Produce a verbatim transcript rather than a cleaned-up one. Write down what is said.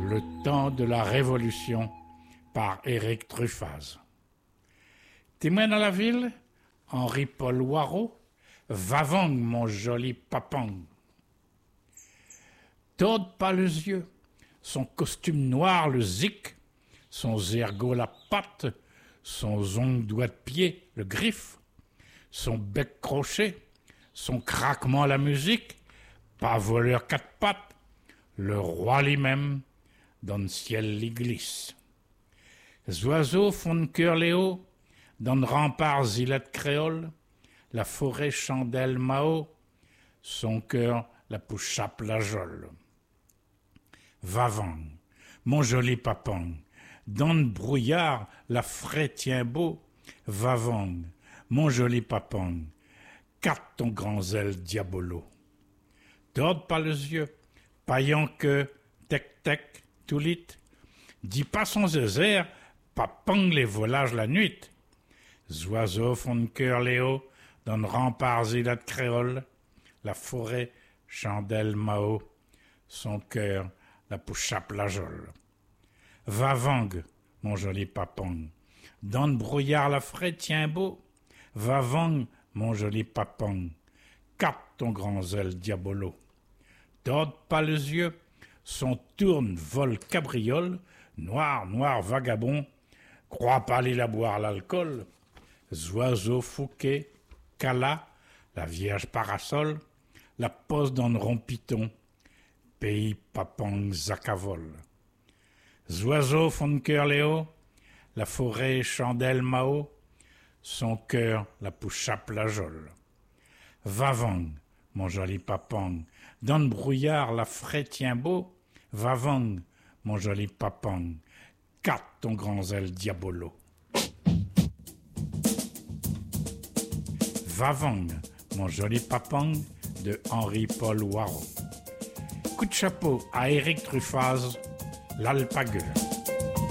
Le temps de la Révolution par Éric Truffaz. Témoin dans la ville, Henri-Paul Hoareau, Vavang, mon joli papang. Torde pas les yeux, son costume noir le zic, son zergot la patte, son zong doigt de pied le griffe, son bec crochet, son craquement la musique, pas voleur quatre pattes, le roi lui-même, dans le ciel l'y glisse. Les oiseaux font de cœur les hauts, dans le rempart zilette créole, la forêt chandelle Mao, son cœur la pouchape la jole. Vavang, mon joli papang, dans le brouillard la frais tient beau. Vavang, mon joli papang, quatre ton grand zèle diabolo. Torde pas les yeux, paillant que tec-tec, tout lit, dis pas son zézère, papang les volages la nuit. Oiseaux font de cœur les hauts, dans le rempart zilette créole, la forêt chandelle Mao, son cœur la pouchape la jole. Vavang, mon joli papang, dans le brouillard la frais tient beau. Vavang, mon joli papang, capte ton grand zèle diabolo. Torde pas les yeux, son tourne vole cabriole, noir, noir vagabond, crois pas aller la boire l'alcool. Oiseaux fouquets, cala, la vierge parasol, la pose dans le rond piton, pays papang zacavol. Oiseaux font de cœur les hauts, la forêt chandelle Mao, son cœur la pouchape la jole. Vavang, mon joli papang, dans le brouillard la frais tient beau. Vavang, mon joli papang, capte ton grand zèle diabolo. Vavang, mon joli papang, de Henri-Paul Hoareau. Coup de chapeau à Éric Truffaz, l'alpagueur.